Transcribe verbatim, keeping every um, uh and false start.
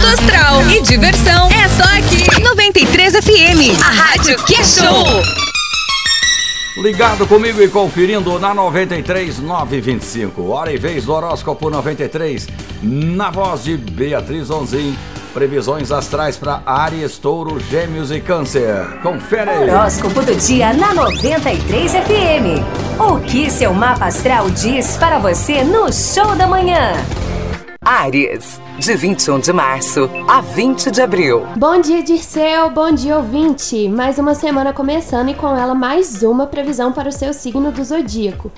astral e diversão é só aqui. noventa e três F M, a rádio que é show. Ligado comigo e conferindo na noventa e três, nove e vinte e cinco. Hora e vez do horóscopo noventa e três, na voz de Beatriz Onzin. Previsões astrais para Áries, Touro, Gêmeos e Câncer. Confere aí. Horóscopo do dia na noventa e três F M. O que seu mapa astral diz para você no Show da Manhã? Áries, de vinte e um de março a vinte de abril. Bom dia, Dirceu. Bom dia, ouvinte. Mais uma semana começando e com ela mais uma previsão para o seu signo do zodíaco.